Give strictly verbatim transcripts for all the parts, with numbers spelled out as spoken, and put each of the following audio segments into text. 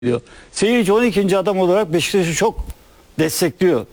diyor. Seyirci on ikinci adam olarak Beşiktaş'ı çok destekliyor.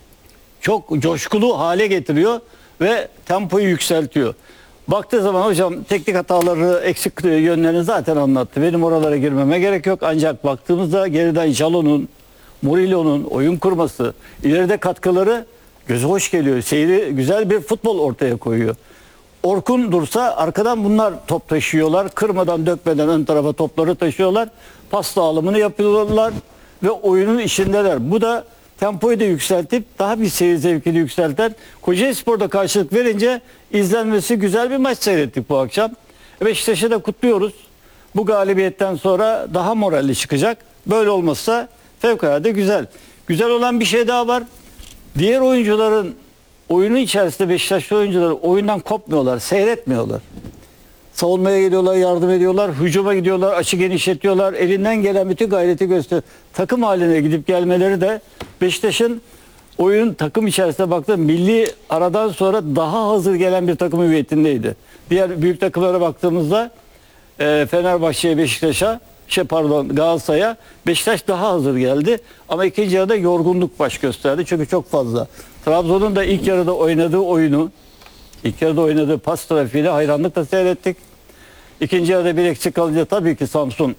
Çok coşkulu hale getiriyor ve tempoyu yükseltiyor. Baktığı zaman hocam teknik hataları, eksik yönlerini zaten anlattı. Benim oralara girmeme gerek yok. Ancak baktığımızda geriden Jalon'un, Murillo'nun oyun kurması, ileride katkıları göze hoş geliyor. Seyri güzel bir futbol ortaya koyuyor. Orkun dursa arkadan bunlar top taşıyorlar. Kırmadan dökmeden ön tarafa topları taşıyorlar. Pas dağılımını yapıyorlar ve oyunun içindeler. Bu da tempoyu da yükseltip daha bir seyir zevkini yükselten, Kocaelispor'da karşılık verince izlenmesi güzel bir maç seyrettik bu akşam. Beşiktaş'ı da kutluyoruz. Bu galibiyetten sonra daha moralli çıkacak. Böyle olmazsa fevkalade güzel. Güzel olan bir şey daha var. Diğer oyuncuların oyunu içerisinde Beşiktaşlı oyuncular oyundan kopmuyorlar, seyretmiyorlar. Savunmaya geliyorlar, yardım ediyorlar, hücuma gidiyorlar, açı genişletiyorlar. Elinden gelen bütün gayreti gösteriyor. Takım haline gidip gelmeleri de Beşiktaş'ın oyun takım içerisinde baktığı milli aradan sonra daha hazır gelen bir takım hüviyetindeydi. Diğer büyük takımlara baktığımızda e, Fenerbahçe'ye, Beşiktaş'a, şey pardon Galatasaray'a, Beşiktaş daha hazır geldi. Ama ikinci yarıda yorgunluk baş gösterdi. Çünkü çok fazla. Trabzon'un da ilk yarıda oynadığı oyunu, ilk yarıda oynadığı pas trafiğiyle hayranlıkla seyrettik. İkinci yarıda bir eksik kalınca tabii ki Samsun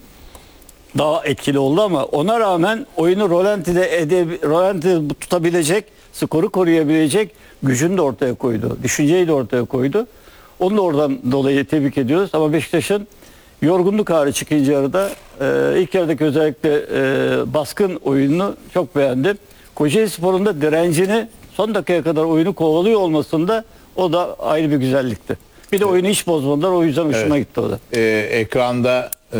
daha etkili oldu ama ona rağmen oyunu rolantide, ede, rolantide tutabilecek, skoru koruyabilecek gücünü de ortaya koydu. Düşünceyi de ortaya koydu. Onu da oradan dolayı tebrik ediyoruz. Ama Beşiktaş'ın yorgunluk hariç ikinci yarıda e, ilk yarıdaki özellikle e, baskın oyununu çok beğendim. Kocaelispor'un da direncini son dakikaya kadar oyunu kovalıyor olmasında o da ayrı bir güzellikti. Bir de oyunu hiç bozmadılar, o yüzden hoşuma Evet. gitti o da. Ee, ekranda e,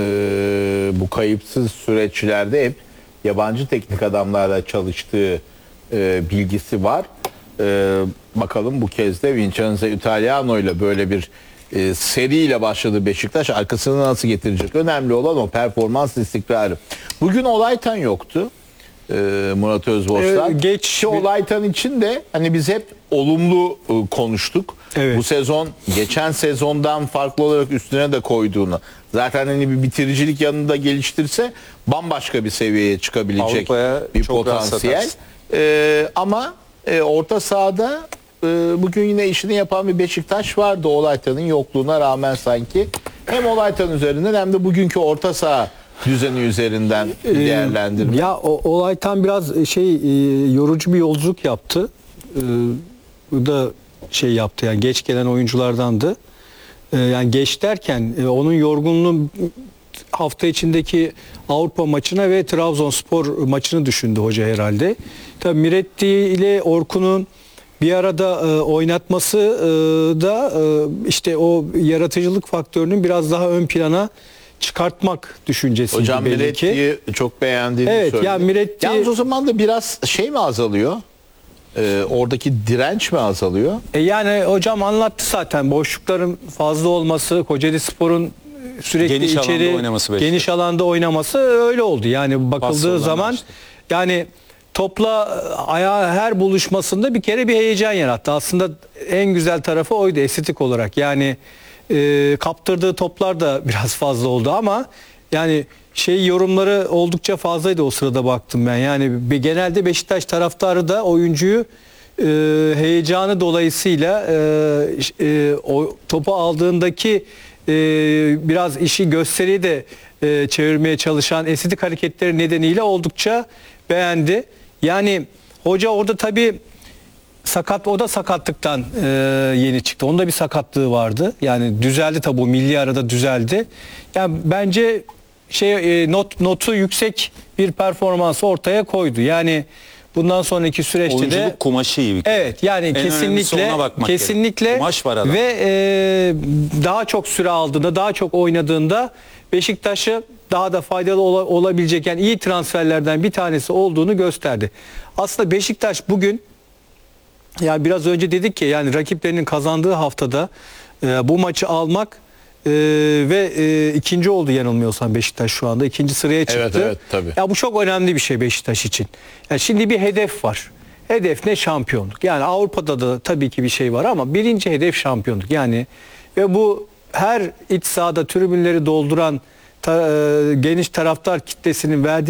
bu kayıpsız süreçlerde hep yabancı teknik adamlarla çalıştığı e, bilgisi var. E, bakalım bu kez de Vincenzo Italiano ile böyle bir e, seriyle başladı Beşiktaş. Arkasını nasıl getirecek? Önemli olan o performans istikrarı. Bugün Olaytan yoktu. E, Murat Özboş'tan. Ee, geç Ki Olaytan için de hani biz hep olumlu e, konuştuk. Evet. Bu sezon geçen sezondan farklı olarak üstüne de koyduğunu, zaten hani bir bitiricilik yanında geliştirse bambaşka bir seviyeye çıkabilecek Avrupa'ya bir çok rahat potansiyel. satarsın. Ee, ama e, orta sahada e, bugün yine işini yapan bir Beşiktaş vardı Olaytan'ın yokluğuna rağmen sanki. Hem Olaytan üzerinden hem de bugünkü orta saha düzeni üzerinden bir değerlendirme. Ya o, Olaytan biraz şey e, yorucu bir yolculuk yaptı. E, bu da şey yaptı yani geç gelen oyunculardandı. E, yani geç derken e, onun yorgunluğu hafta içindeki Avrupa maçına ve Trabzonspor maçını düşündü hoca herhalde. Tabii Miretti ile Orkun'un bir arada e, oynatması e, da e, işte o yaratıcılık faktörünün biraz daha ön plana çıkartmak düşüncesiydi Hocam belli ki. Miretti'yi çok beğendiğini Evet, söyledi. ya Miretti- Yalnız o zaman da biraz şey mi azalıyor? Ee, oradaki direnç mi azalıyor? E yani hocam anlattı zaten boşlukların fazla olması, Kocaelispor'un sürekli Geniş alanda içeri oynaması Beşiktaş. geniş alanda oynaması öyle oldu. Yani bakıldığı zorlanma zaman işte. yani topla ayağı her buluşmasında bir kere bir heyecan yarattı. Aslında en güzel tarafı oydu estetik olarak. Yani e, kaptırdığı toplar da biraz fazla oldu ama yani şey yorumları oldukça fazlaydı o sırada baktım ben. Yani bir, genelde Beşiktaş taraftarı da oyuncuyu e, heyecanı dolayısıyla e, e, o topu aldığındaki e, biraz işi gösteriye de e, çevirmeye çalışan estetik hareketleri nedeniyle oldukça beğendi. Yani hoca orada tabii sakat, o da sakatlıktan e, yeni çıktı. Onda bir sakatlığı vardı. Yani düzeldi tabii, bu milli arada düzeldi. Yani bence şey e, not notu yüksek bir performansı ortaya koydu. Yani bundan sonraki süreçte de Oyunculuk kumaşı iyi bir kere. evet yani En önemlisi kesinlikle ona bakmak kesinlikle gerek. Kumaş var adam. ve e, daha çok süre aldığında, daha çok oynadığında Beşiktaş'ı daha da faydalı ola- olabilecek yani iyi transferlerden bir tanesi olduğunu gösterdi. Aslında Beşiktaş bugün, yani biraz önce dedik ki yani rakiplerinin kazandığı haftada e, bu maçı almak e, ve e, ikinci oldu yanılmıyorsam Beşiktaş şu anda ikinci sıraya çıktı. Evet, evet, tabii. Ya bu çok önemli bir şey Beşiktaş için. Yani şimdi bir hedef var. Hedef ne? Şampiyonluk. Yani Avrupa'da da tabii ki bir şey var ama birinci hedef şampiyonluk. Yani ve bu her iç sahada tribünleri dolduran ta- e, geniş taraftar kitlesinin verdiği